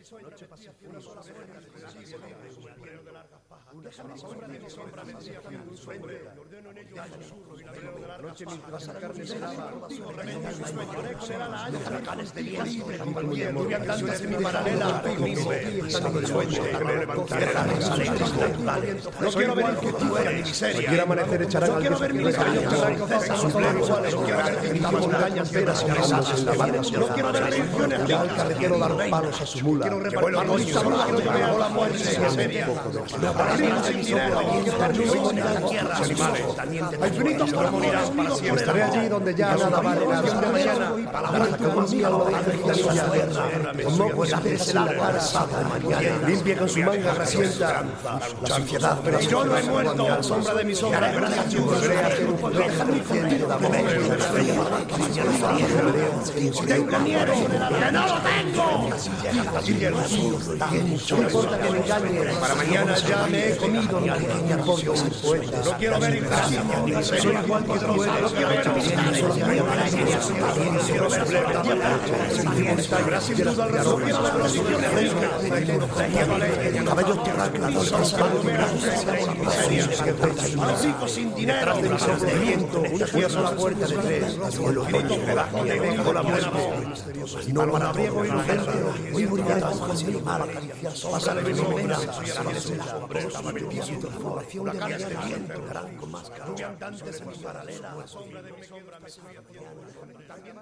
Noche mientras la carne se lava, huracanes de viento, lluvia cantas en mi paralela, estando de sueño, no quiero ver injusticia ni miseria. cualquier amanecer echarán al Quiero ver militares que riquezas iguales. No quiero ver pintadas montañas veras y resadas en la mano. No quiero ver religiones ya al carretero dar palos a su mula. Quiero repartir quiero ver la muerte en miseria. Sin dinero, animales. Hay infinitos que morirán para siempre. Estaré allí donde ya nada vale nada. De mañana, palabras que conmigo lo dejan no puede hacerse la cara mañana. Limpia con su manga rasienta La ansiedad, pero yo no he muerto a la sombra de mi sombra. volveré a hacer un programa de amor. Tengo miedo, que no lo tengo. No importa que me engañe, Para mañana ya me he comido mi pequeña pollo. No quiero ver injusticia ni miseria. Soy igual que tú eres. No quiero ver habrá sin duda el razón. Quiero ver los caballos terráqueos, a los hijos sin dinero. de mi sufrimiento, una sola puerta de tres, con los gritos debajo de vengo la muerte. No lo abriego inocente, hoy morirá con mi mala acariciar pásale mi sombra, transformación de vida de viento, gran con más calor. Andantes en mi paralela, la sombra de mi sombra me también